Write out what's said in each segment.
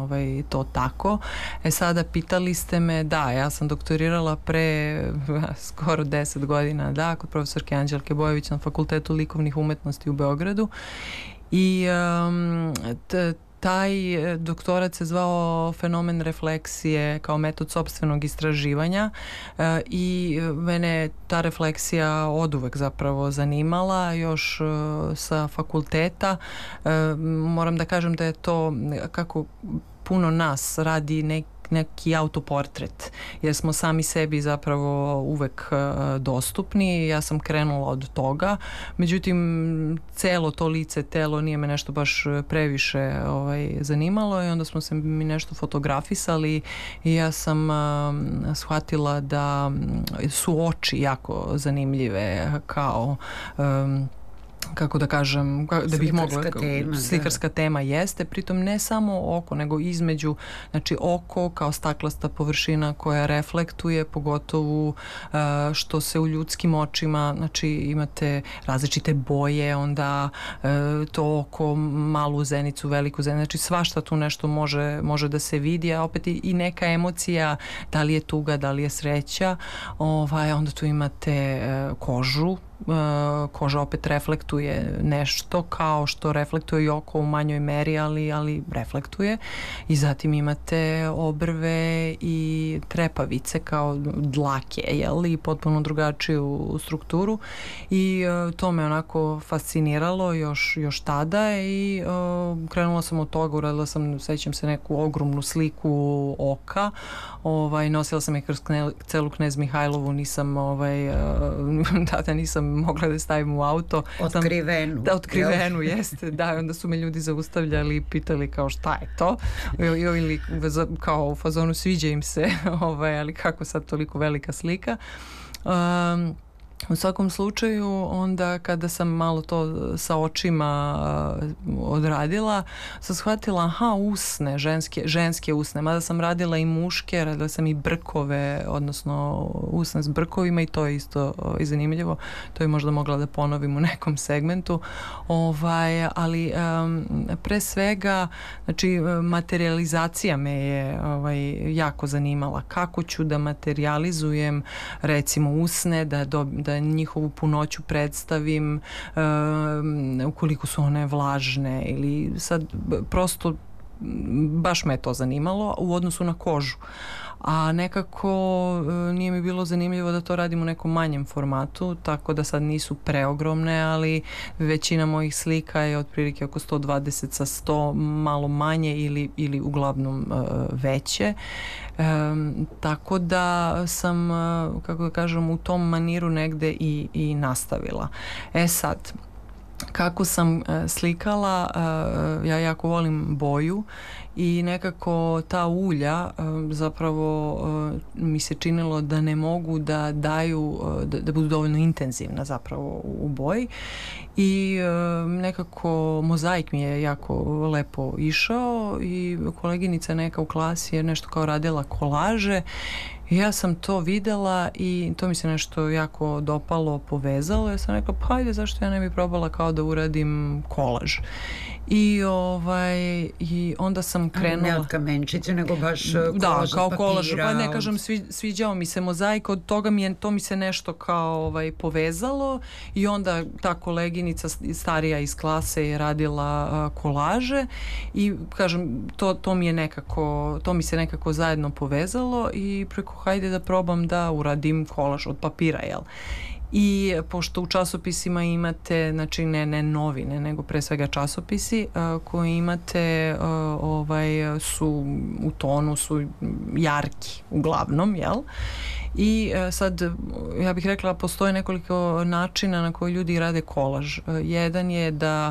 to tako. Sada pitali ste me, da, ja sam doktorirala pre skoro 10 godina, da, kod profesorke Anđelke Bojović na Fakultetu likovnih umetnosti u Beogradu i taj doktorat se zvao fenomen refleksije kao metod sopstvenog istraživanja i mene ta refleksija oduvek zapravo zanimala još sa fakulteta. Moram da kažem da je to kako puno nas radi neki autoportret, jer smo sami sebi zapravo uvek dostupni. Ja sam krenula od toga, međutim celo to lice, telo nije me nešto baš previše zanimalo i onda smo se mi nešto fotografisali i ja sam shvatila da su oči jako zanimljive kao kako da kažem, da bih mogla, slikarska tema jeste, pritom ne samo oko, nego između, znači oko kao staklasta površina koja reflektuje, pogotovo što se u ljudskim očima, znači imate različite boje, onda to oko, malu zenicu, veliku zenicu, znači svašta tu nešto može da se vidi, a opet i neka emocija, da li je tuga, da li je sreća, onda tu imate kožu, koža opet reflektuje nešto kao što reflektuje i oko u manjoj meri, ali reflektuje, i zatim imate obrve i trepavice kao dlake, i potpuno drugačiju strukturu i to me onako fasciniralo još tada i krenula sam od toga, uradila sam, sećam se, neku ogromnu sliku oka, nosila sam je kroz celu Knez Mihajlovu, nisam tada nisam mogla da stavim u auto. Otkrivenu. Da, otkrivenu, jeste. Da, onda su me ljudi zaustavljali i pitali kao šta je to. Ili kao u fazonu sviđa im se, ali kako sad toliko velika slika. U svakom slučaju, onda kada sam malo to sa očima odradila, sam shvatila, usne, ženske usne, mada sam radila i muške, radila sam i brkove, odnosno usne s brkovima, i to je isto zanimljivo, to je možda mogla da ponovim u nekom segmentu, ali pre svega, znači materializacija me je jako zanimala, kako ću da materializujem recimo usne, da njihovu punoću predstavim, ukoliko su one vlažne, ili sad prosto baš me je to zanimalo u odnosu na kožu. A nekako nije mi bilo zanimljivo da to radim u nekom manjem formatu, tako da sad nisu preogromne, ali većina mojih slika je otprilike oko 120 sa 100, malo manje ili uglavnom veće. Tako da sam, kako da kažem, u tom maniru negde i nastavila. Sad, kako sam slikala, ja jako volim boju i nekako ta ulja zapravo mi se činilo da ne mogu da daju, da budu dovoljno intenzivna zapravo u boji, i nekako mozaik mi je jako lepo išao i koleginica neka u klasi je nešto kao radila kolaže. Ja sam to videla i to mi se nešto jako dopalo, povezalo. Ja sam rekla, pa ajde, zašto ja ne bi probala kao da uradim kolaž. I onda sam krenula... Ne od kamenčice, nego baš kolaž, kao papira. Kolaž, pa ne kažem, sviđao mi se mozaik, od toga to mi se nešto kao povezalo, i onda ta koleginica starija iz klase je radila kolaže i kažem, to mi se nekako zajedno povezalo i preko hajde da probam da uradim kolaž od papira, jel? I pošto u časopisima imate, znači ne novine, nego pre svega časopisi koji imate su u tonu, su jarki uglavnom, jel? I sad, ja bih rekla, postoje nekoliko načina na koji ljudi rade kolaž. Jedan je da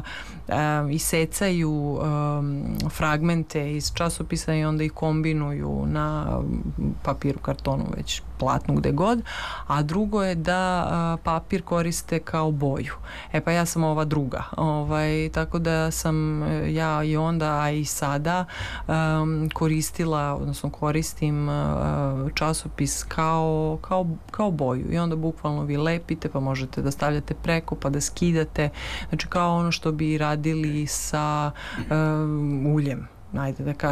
isecaju fragmente iz časopisa i onda ih kombinuju na papiru, kartonu, već platnu, gde god, a drugo je da papir koriste kao boju. Pa ja sam ova druga. Tako da sam ja i onda, a i sada koristila, odnosno koristim časopis kao boju, i onda bukvalno vi lepite, pa možete da stavljate preko, pa da skidate, znači kao ono što bi radili sa uljem, ajde da kažem.